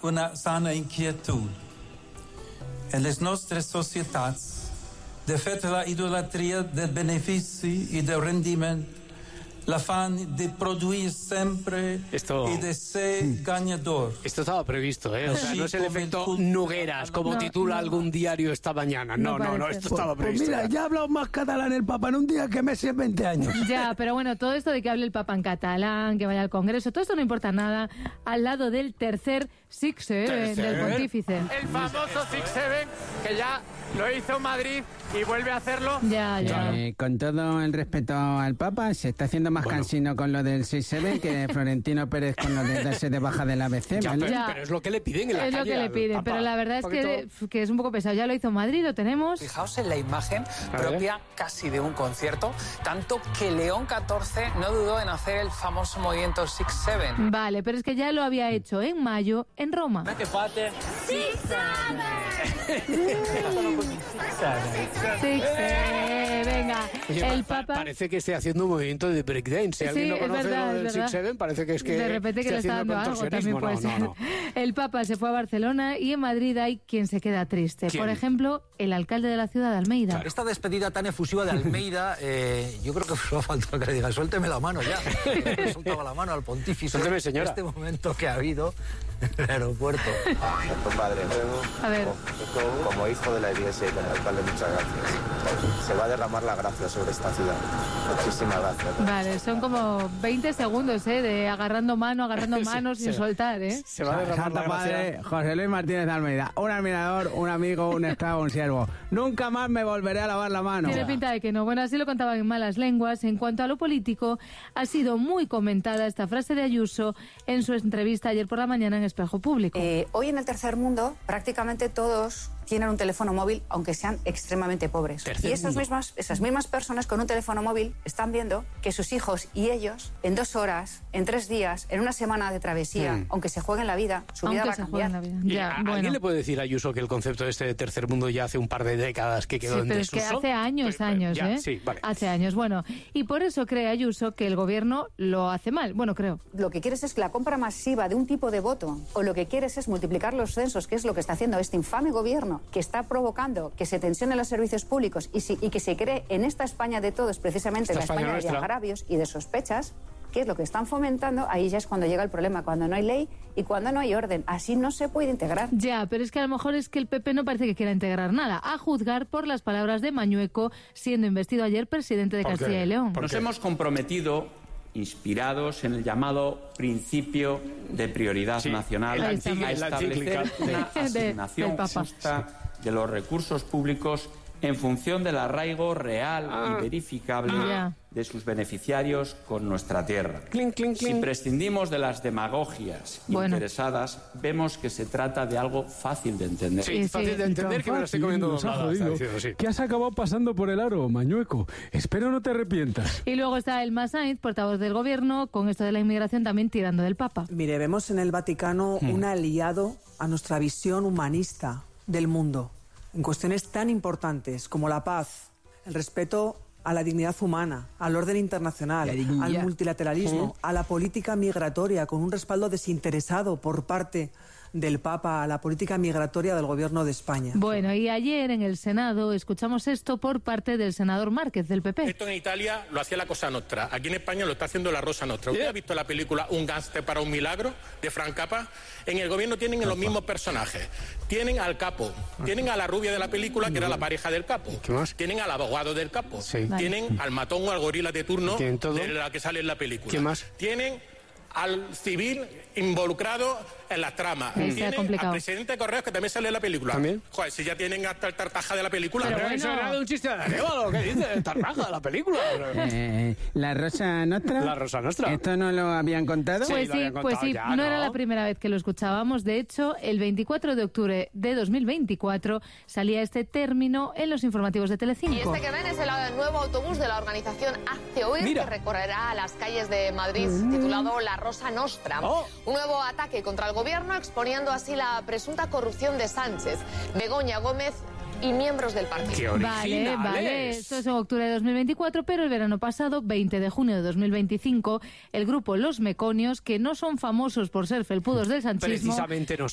una sana inquietud. En les nostres societats, de fet la idolatria del benefici i del rendiment, l'afán de produir sempre y de ser ganador. Esto estaba previsto, ¿eh? O sea, no es el efecto Nogueras, como titula algún diario esta mañana. No, esto estaba previsto. Pues mira, ya ha hablado más catalán el Papa en un día que Messi en 20 años. Ya, pero bueno, todo esto de que hable el Papa en catalán, que vaya al Congreso, todo esto no importa nada al lado del tercer Six Seven del Pontífice. El famoso Six Seven, que ya lo hizo en Madrid y vuelve a hacerlo. Ya. Con todo el respeto al Papa, se está haciendo más cansino con lo del 6-7 que Florentino Pérez con lo de darse de baja del ABC, ¿vale? Pero es lo que le piden en la calle. Es lo que le piden, pero la verdad es que es un poco pesado. Ya lo hizo Madrid, lo tenemos. Fijaos en la imagen propia casi de un concierto, tanto que León XIV no dudó en hacer el famoso movimiento 6-7. Vale, pero es que ya lo había hecho en mayo en Roma. ¡Qué fate! Venga, Oye, el Papa... Parece que esté haciendo un movimiento de breakdance. Si alguien no conoce lo del 6-7, parece que es que... De repente que le está dando algo, también puede ser. No. El Papa se fue a Barcelona y en Madrid hay quien se queda triste. ¿Quién? Por ejemplo, el alcalde de la ciudad de Almeida. Esta despedida tan efusiva de Almeida, yo creo que solo falta que le diga, suélteme la mano ya. Le soltaba la mano al pontífice. Suélteme, señora. Este momento que ha habido en el aeropuerto. Padre, A ver. como hijo de la Iglesia y como alcalde, muchas gracias. Se va a derramar la gracia sobre esta ciudad. Muchísimas gracias. Vale, son como 20 segundos, de agarrando manos sin soltar, Se va a derramar la Padre gracia. José Luis Martínez de Almeida, un admirador, un amigo, un esclavo, un siervo. Nunca más me volveré a lavar la mano. Tiene pinta de que no. Bueno, así lo contaban en Malas Lenguas. En cuanto a lo político, ha sido muy comentada esta frase de Ayuso en su entrevista ayer por la mañana en Espejo Público. Hoy en el tercer mundo prácticamente todos tienen un teléfono móvil, aunque sean extremadamente pobres. Y esas mismas personas con un teléfono móvil están viendo que sus hijos y ellos, en 2 horas, en 3 días, en una semana de travesía, aunque se jueguen la vida, su vida va a cambiar. ¿Alguien le puede decir a Ayuso que el concepto de este tercer mundo ya hace un par de décadas que quedó en pero desuso? es que hace años, Sí, vale. Hace años, bueno. Y por eso cree Ayuso que el gobierno lo hace mal. Bueno, creo. Lo que quieres es que la compra masiva de un tipo de voto, o lo que quieres es multiplicar los censos, que es lo que está haciendo este infame gobierno, que está provocando que se tensionen los servicios públicos y que se cree en esta España de todos, precisamente la España de agravios y de sospechas, que es lo que están fomentando. Ahí ya es cuando llega el problema, cuando no hay ley y cuando no hay orden. Así no se puede integrar. Ya, pero es que a lo mejor es que el PP no parece que quiera integrar nada, a juzgar por las palabras de Mañueco, siendo investido ayer presidente de Castilla y León. Nos hemos comprometido, inspirados en el llamado principio de prioridad nacional, a establecer una asignación justa de los recursos públicos en función del arraigo real y verificable de sus beneficiarios con nuestra tierra. Si prescindimos de las demagogias interesadas, vemos que se trata de algo fácil de entender. Sí, fácil de entender, que me lo estoy comiendo doblada. ¿Qué has acabado pasando por el aro, Mañueco? Espero no te arrepientas. Y luego está Elma Sainz, portavoz del gobierno, con esto de la inmigración también tirando del Papa. Mire, vemos en el Vaticano un aliado a nuestra visión humanista del mundo, en cuestiones tan importantes como la paz, el respeto a la dignidad humana, al orden internacional, al multilateralismo, a la política migratoria, con un respaldo desinteresado por parte del Papa a la política migratoria del Gobierno de España. Bueno, y ayer en el Senado escuchamos esto por parte del senador Márquez, del PP. Esto en Italia lo hacía la Cosa Nostra, aquí en España lo está haciendo la Rosa Nostra. ¿Usted ha visto la película Un gángster para un milagro, de Frank Capra? En el gobierno tienen los mismos personajes. Tienen al capo, tienen a la rubia de la película, que era la pareja del capo. Tienen al abogado del capo. Tienen al matón o al gorila de turno de la que sale en la película. ¿Qué más? Tienen al civil involucrado en las tramas. Tienen al presidente de Correos, que también sale en la película. ¿También? Joder, si ya tienen hasta el tartaja de la película. Pero eso era de un chiste de Arevalo, ¿qué dice? Tartaja de la película. ¿La Rosa Nostra? La Rosa Nostra. ¿Esto no lo habían contado? Pues sí, no era la primera vez que lo escuchábamos. De hecho, el 24 de octubre de 2024 salía este término en los informativos de Telecinco. Y este que ven es el nuevo autobús de la organización Hazte Oír, que recorrerá las calles de Madrid, titulado La Rosa Nostra. Un nuevo ataque contra el gobierno, exponiendo así la presunta corrupción de Sánchez, Begoña Gómez y miembros del partido. Vale. Esto es en octubre de 2024, pero el verano pasado, 20 de junio de 2025, el grupo Los Meconios, que no son famosos por ser felpudos del sanchismo, precisamente no